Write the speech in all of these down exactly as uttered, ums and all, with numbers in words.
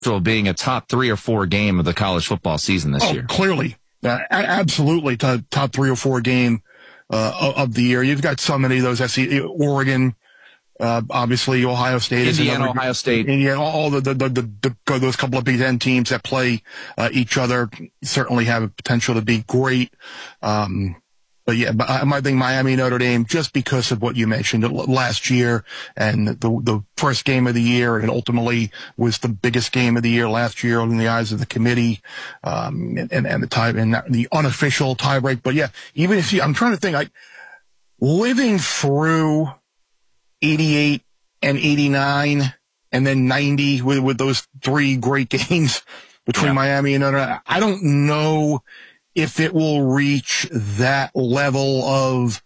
being a top three or four game of the college football season this oh, year. Clearly. Uh, absolutely. Top, top three or four game uh, of the year. You've got so many of those. I see Oregon, uh, obviously Ohio State. Indiana, another, Ohio State. Indiana, all the, the, the, the, the those couple of Big Ten teams that play uh, each other certainly have a potential to be great. Um, But yeah, but I, I think Miami, Notre Dame, just because of what you mentioned last year and the the first game of the year, and ultimately was the biggest game of the year last year in the eyes of the committee, um, and, and the tie and the unofficial tiebreak. But yeah, even if you, I'm trying to think, like living through eighty-eight and eighty-nine, and then ninety with with those three great games between yeah. Miami and Notre Dame. I don't know if it will reach that level of,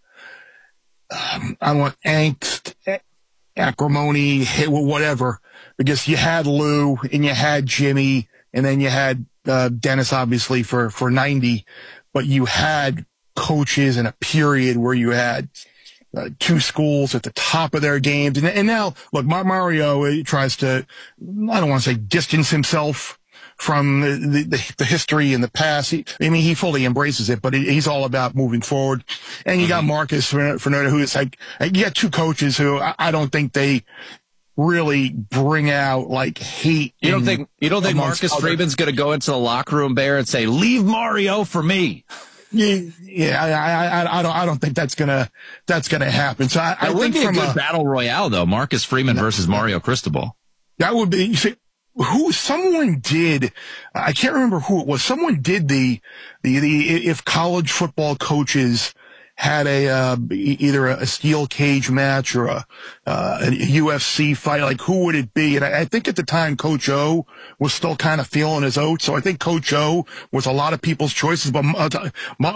um, I don't want angst, acrimony, whatever, because you had Lou and you had Jimmy and then you had uh, Dennis, obviously, for, for ninety, but you had coaches in a period where you had uh, two schools at the top of their games. And, and now, look, Mario tries to, I don't want to say distance himself from the, the, the history in the past. He, I mean, he fully embraces it, but he's all about moving forward. And you got Marcus Fernando, who is like, you got two coaches who I, I don't think they really bring out like hate. You don't think, you don't think Marcus other. Freeman's going to go into the locker room, Bear, and say, leave Mario for me? Yeah, yeah, I, I, I don't, I don't think that's gonna, that's gonna happen. So I, I would think be from a good a battle royale, though. Marcus Freeman no, versus Mario Cristobal. That would be, you see, who, someone did, I can't remember who it was, someone did the, the, the, if college football coaches had a, uh, either a steel cage match or a, uh, a U F C fight, like who would it be? And I, I think at the time Coach O was still kind of feeling his oats. So I think Coach O was a lot of people's choices, but uh,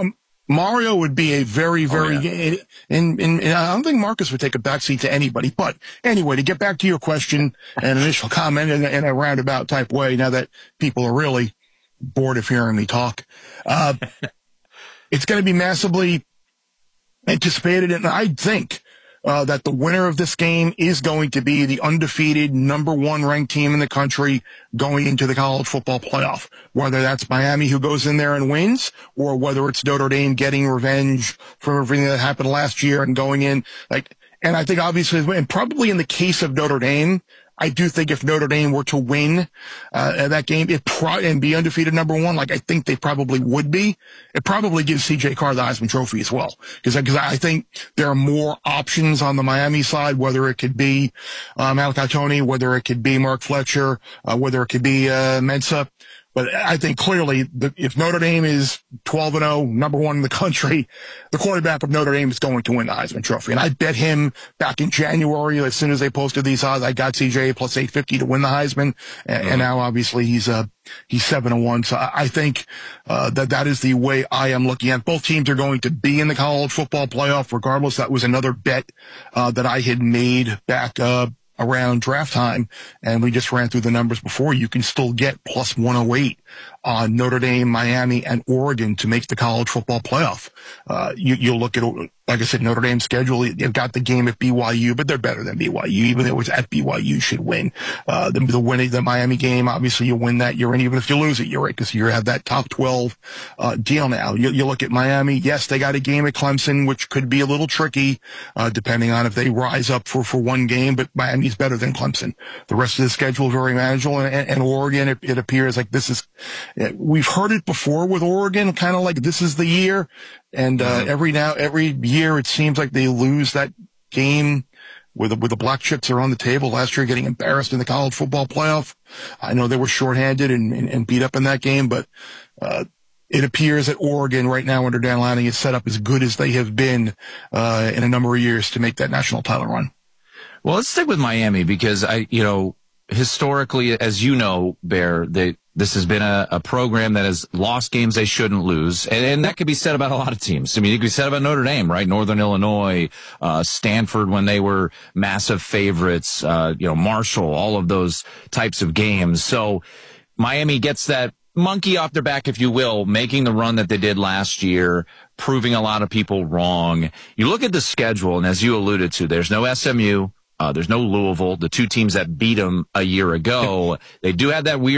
Mario would be a very, very, oh, yeah. and, and, and I don't think Marcus would take a backseat to anybody. But anyway, to get back to your question and initial comment in, in a roundabout type way, now that people are really bored of hearing me talk, uh, it's going to be massively anticipated. And I think uh, that the winner of this game is going to be the undefeated number one ranked team in the country going into the college football playoff, whether that's Miami who goes in there and wins or whether it's Notre Dame getting revenge for everything that happened last year and going in like, and I think obviously, and probably in the case of Notre Dame, I do think if Notre Dame were to win uh, that game it pro- and be undefeated number one, like I think they probably would be, it probably gives C J Carr the Heisman Trophy as well. Because I think there are more options on the Miami side, whether it could be uh, Malachi Tony, whether it could be Mark Fletcher, uh, whether it could be uh, Mensah. But I think clearly the, if Notre Dame is twelve and oh, number one in the country, the quarterback of Notre Dame is going to win the Heisman Trophy. And I bet him back in January, as soon as they posted these odds, I got C J plus eight fifty to win the Heisman. And, mm-hmm. and now obviously he's, uh, he's seven and one. So I, I think, uh, that that is the way I am looking at. Both teams are going to be in the college football playoff regardless. That was another bet, uh, that I had made back, uh, around draft time, and we just ran through the numbers before. You can still get plus one oh eight on Notre Dame, Miami, and Oregon to make the college football playoff. Uh, you, you look at, like I said, Notre Dame's schedule. They've got the game at B Y U, but they're better than B Y U. Even if it was at B Y U, should win. Uh, the, the winning, the Miami game, obviously you win that, you're in. Even if you lose it, you're in, because you have that top twelve, uh, deal now. You, you look at Miami. Yes, they got a game at Clemson, which could be a little tricky, uh, depending on if they rise up for, for one game, but Miami's better than Clemson. The rest of the schedule, very manageable. And, and Oregon, it, it appears like this is, we've heard it before with Oregon, kind of like this is the year. And, uh, every now, every year it seems like they lose that game where the, where the black chips are on the table. Last year getting embarrassed in the college football playoff. I know they were shorthanded and, and, and beat up in that game, but, uh, it appears that Oregon right now under Dan Lanning is set up as good as they have been, uh, in a number of years to make that national title run. Well, let's stick with Miami because I, you know, historically, as you know, Bear, they, this has been a, a program that has lost games they shouldn't lose. And, and that could be said about a lot of teams. I mean, it could be said about Notre Dame, right? Northern Illinois, uh, Stanford when they were massive favorites, uh, you know, Marshall, all of those types of games. So Miami gets that monkey off their back, if you will, making the run that they did last year, proving a lot of people wrong. You look at the schedule, and as you alluded to, there's no S M U. Uh, there's no Louisville, the two teams that beat them a year ago. They do have that weird